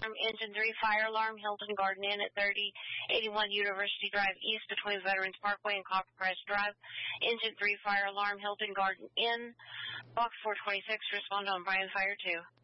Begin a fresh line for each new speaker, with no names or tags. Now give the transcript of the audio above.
alarm. Engine 3, fire alarm. Hilton Garden Inn at 3081 University Drive East between Veterans Parkway and Copper Crest Drive. Engine 3, fire alarm. Hilton Garden Inn. Box 426, respond on Bryan Fire 2.